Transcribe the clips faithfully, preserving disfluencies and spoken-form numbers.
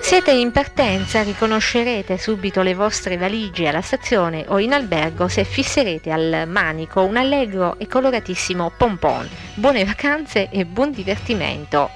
Siete in partenza, riconoscerete subito le vostre valigie alla stazione o in albergo se fisserete al manico un allegro e coloratissimo pompon. Buone vacanze e buon divertimento!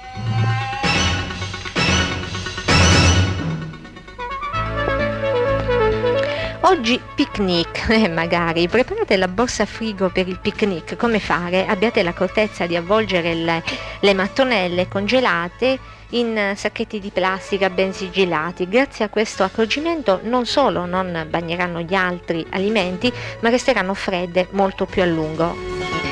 Oggi picnic, eh, magari preparate la borsa frigo per il picnic. Come fare? Abbiate l'accortezza di avvolgere le, le mattonelle congelate in sacchetti di plastica ben sigillati. Grazie a questo accorgimento non solo non bagneranno gli altri alimenti, ma resteranno fredde molto più a lungo.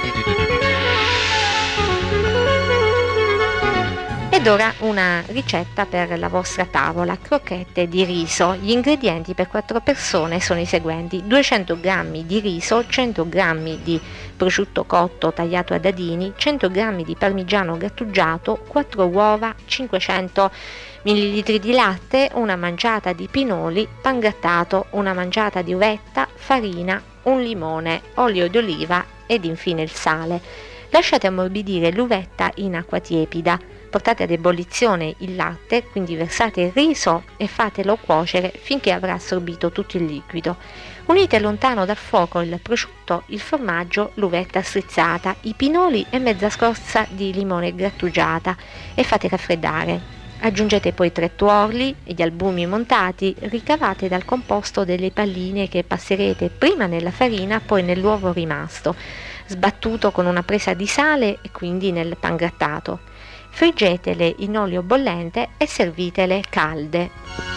Ed ora una ricetta per la vostra tavola: crocchette di riso. Gli ingredienti per quattro persone sono i seguenti: duecento grammi di riso, cento grammi di prosciutto cotto tagliato a dadini, cento grammi di parmigiano grattugiato, quattro uova, cinquecento millilitri di latte, una manciata di pinoli, pan grattato, una manciata di uvetta, farina, un limone, olio d'oliva ed infine il sale. Lasciate ammorbidire l'uvetta in acqua tiepida. Portate ad ebollizione il latte, quindi versate il riso e fatelo cuocere finché avrà assorbito tutto il liquido. Unite lontano dal fuoco il prosciutto, il formaggio, l'uvetta strizzata, i pinoli e mezza scorza di limone grattugiata e fate raffreddare. Aggiungete poi tre tuorli e gli albumi montati, ricavate dal composto delle palline che passerete prima nella farina, poi nell'uovo rimasto, sbattuto con una presa di sale e quindi nel pan grattato. Friggetele in olio bollente e servitele calde.